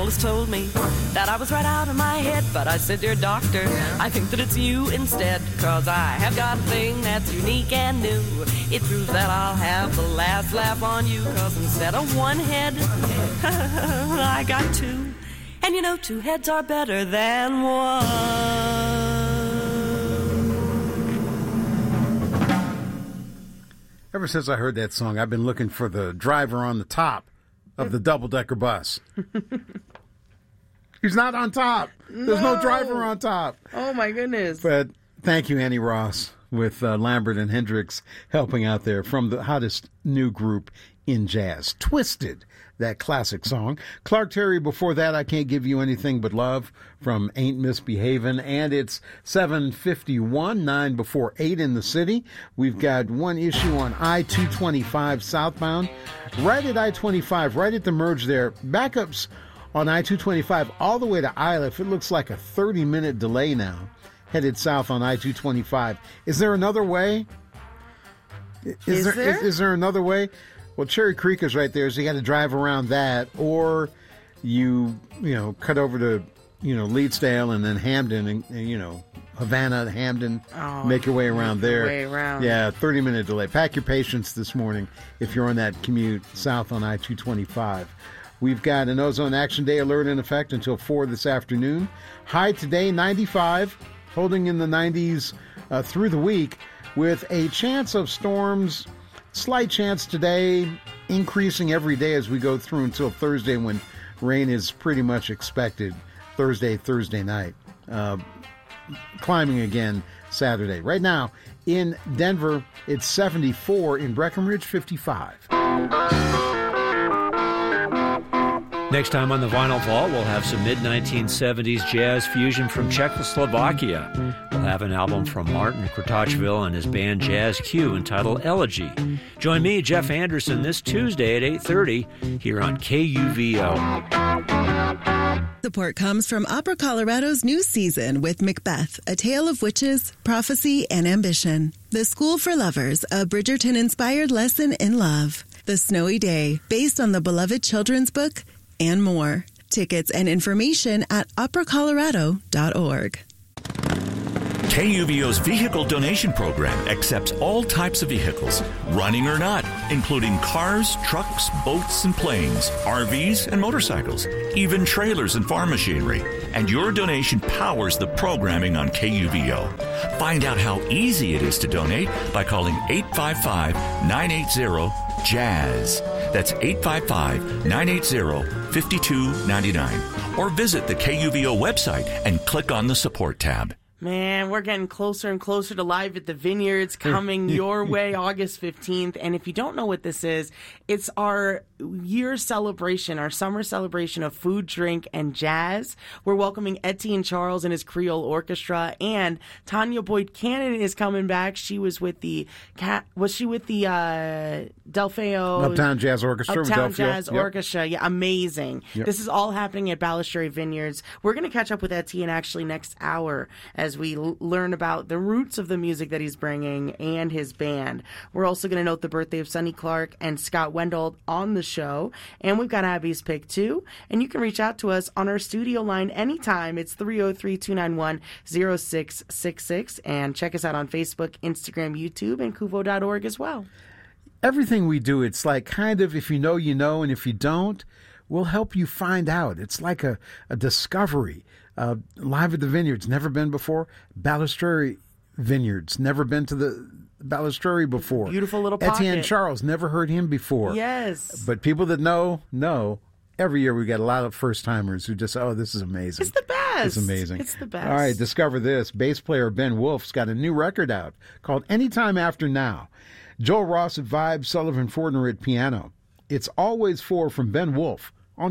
always told me that I was right out of my head. But I said, dear doctor, I think that it's you instead. Cause I have got a thing that's unique and new. It proves that I'll have the last laugh on you. Cause instead of one head, I got two. And you know, two heads are better than one. Ever since I heard that song, I've been looking for the driver on the top of the double-decker bus. He's not on top. There's no driver on top. Oh, my goodness. But thank you, Annie Ross, with Lambert and Hendricks helping out there from the hottest new group in jazz. Twisted, that classic song. Clark Terry, before that, I Can't Give You Anything But Love from Ain't Misbehavin'. And it's 7:51, 9 before 8 in the city. We've got one issue on I-225 southbound. Right at I-25, right at the merge there, backups on I-225 all the way to Iliff. It looks like a 30-minute delay now, headed south on I-225. Is there another way? Is there another way? Well, Cherry Creek is right there, so you got to drive around that, or you cut over to, Leedsdale and then Hamden and Havana, Hamden, make your way around there. Yeah, 30-minute delay. Pack your patience this morning if you're on that commute south on I-225. We've got an ozone action day alert in effect until 4 this afternoon. High today, 95, holding in the 90s through the week with a chance of storms. Slight chance today, increasing every day as we go through until Thursday when rain is pretty much expected. Thursday night. Climbing again Saturday. Right now in Denver, it's 74. In Breckenridge, 55. Next time on the Vinyl Vault, we'll have some mid-1970s jazz fusion from Czechoslovakia. We'll have an album from Martin Kratochvil and his band Jazz Q entitled Elegy. Join me, Jeff Anderson, this Tuesday at 8:30 here on KUVO. Support comes from Opera Colorado's new season with Macbeth, A Tale of Witches, Prophecy, and Ambition. The School for Lovers, a Bridgerton-inspired lesson in love. The Snowy Day, based on the beloved children's book, and more. Tickets and information at operacolorado.org. KUVO's vehicle donation program accepts all types of vehicles, running or not, including cars, trucks, boats, and planes, RVs, and motorcycles, even trailers and farm machinery. And your donation powers the programming on KUVO. Find out how easy it is to donate by calling 855-980-JAZZ. That's 855-980-5299. Or visit the KUVO website and click on the support tab. Man, we're getting closer and closer to Live at the Vineyards coming your way August 15th. And if you don't know what this is, it's our year celebration, our summer celebration of food, drink, and jazz. We're welcoming Etienne Charles and his Creole Orchestra, and Tanya Boyd Cannon is coming back. She was with the Delfeo Uptown Jazz Orchestra. Uptown Jazz Orchestra. Yeah, amazing. Yep. This is all happening at Balustrade Vineyards. We're going to catch up with Etienne actually next hour as we learn about the roots of the music that he's bringing and his band. We're also going to note the birthday of Sonny Clark and Scott Wendell on the show. And we've got Abby's Pick, too. And you can reach out to us on our studio line anytime. It's 303-291-0666. And check us out on Facebook, Instagram, YouTube, and kuvo.org as well. Everything we do, it's like kind of if you know, you know, and if you don't, we'll help you find out. It's like a discovery. Live at the Vineyards, never been before. Balustrade Vineyards, never been to the Balustrade before. Beautiful little pocket. Etienne Charles, never heard him before. Yes. But people that know. Every year we get a lot of first-timers who just, this is amazing. It's the best. It's amazing. It's the best. All right, discover this. Bass player Ben Wolf's got a new record out called Anytime After Now. Joel Ross at vibes, Sullivan Fortner at piano. It's Always For from Ben Wolf